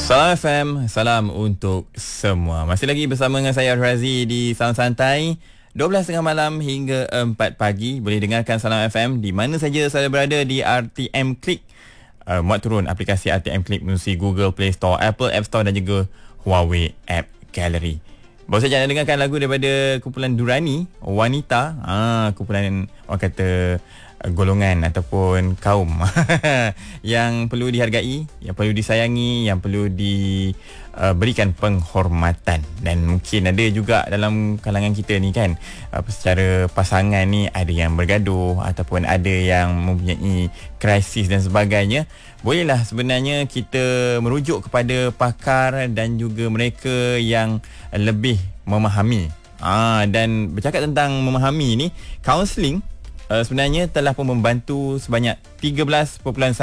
Salam FM, salam untuk semua. Masih lagi bersama dengan saya Razi di Salam Santai 12.30 malam hingga 4 pagi. Boleh dengarkan Salam FM di mana saja saya berada di RTM Click. Muat turun aplikasi RTM Click melalui Google Play Store, Apple App Store dan juga Huawei App Gallery. Baru saja anda dengarkan lagu daripada kumpulan Durani, Wanita. Kumpulan orang kata golongan ataupun kaum yang perlu dihargai, yang perlu disayangi, yang perlu diberikan penghormatan. Dan mungkin ada juga dalam kalangan kita ni kan, secara pasangan ni ada yang bergaduh ataupun ada yang mempunyai krisis dan sebagainya. Bolehlah sebenarnya kita merujuk kepada pakar dan juga mereka yang lebih memahami. Dan bercakap tentang memahami ni, kaunseling sebenarnya telah pun membantu sebanyak 13.1%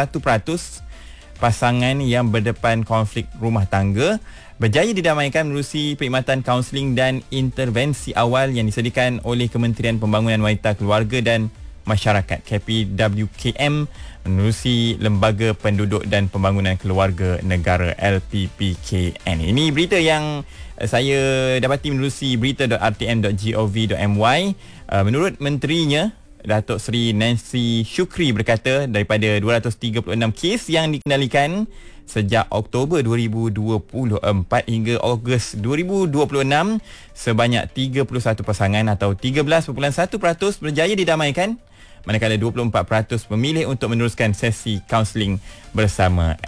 pasangan yang berdepan konflik rumah tangga berjaya didamaikan melalui perkhidmatan kaunseling dan intervensi awal yang disediakan oleh Kementerian Pembangunan Wanita Keluarga dan Masyarakat KPWKM menerusi Lembaga Penduduk dan Pembangunan Keluarga Negara LPPKN. Ini berita yang saya dapati menerusi berita.rtm.gov.my. Menurut menterinya Datuk Seri Nancy Shukri berkata daripada 236 kes yang dikendalikan sejak Oktober 2024 hingga Ogos 2026, sebanyak 31 pasangan atau 13.1% berjaya didamaikan, manakala 24% memilih untuk meneruskan sesi kaunseling bersama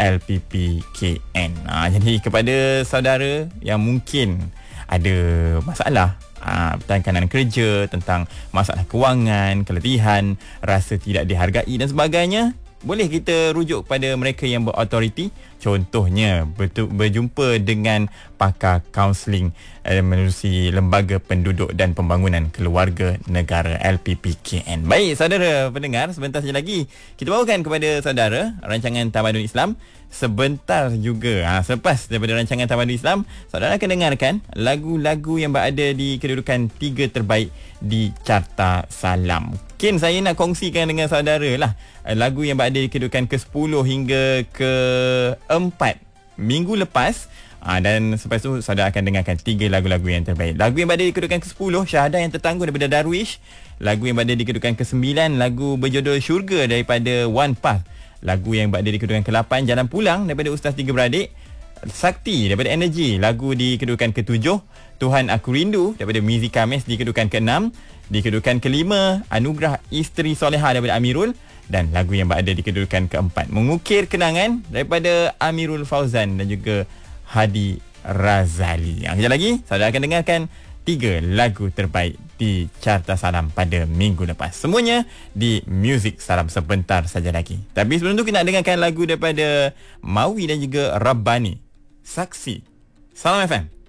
LPPKN. Jadi kepada saudara yang mungkin ada masalah tekanan kerja, tentang masalah kewangan, keletihan, rasa tidak dihargai dan sebagainya, boleh kita rujuk pada mereka yang berautoriti. Contohnya berjumpa dengan pakar kaunseling menerusi Lembaga Penduduk dan Pembangunan Keluarga Negara LPPKN. Baik saudara pendengar, sebentar saja lagi kita bawakan kepada saudara rancangan Tamadun Islam. Sebentar juga selepas daripada rancangan Tamadun Islam, saudara akan dengarkan lagu-lagu yang berada di kedudukan 3 terbaik di Carta Salam. Mungkin saya nak kongsikan dengan saudara lah lagu yang berada di kedudukan ke-10 hingga ke-4 minggu lepas. Dan selepas tu saudara akan dengarkan 3 lagu-lagu yang terbaik. Lagu yang berada di kedudukan ke-10, Syahadah Yang Tertangguh daripada Darwish. Lagu yang berada di kedudukan ke-9, lagu berjudul Syurga daripada One Path. Lagu yang berada di kedudukan ke-8, Jalan Pulang daripada Ustaz Tiga Beradik. Sakti daripada Energy, lagu di kedudukan ke-7. Tuhan Aku Rindu daripada Mizi Kamis di kedudukan ke-6. Di kedudukan ke-5, Anugerah Isteri Soleha daripada Amirul. Dan lagu yang berada di kedudukan ke-4, Mengukir Kenangan daripada Amirul Fauzan dan juga Hadi Razali. Kejap lagi saudara akan dengarkan 3 lagu terbaik di Carta Salam pada minggu lepas. Semuanya di Music Salam sebentar saja lagi. Tapi sebelum tu kita nak dengarkan lagu daripada Mawi dan juga Rabbani, Saksi. Salam FM.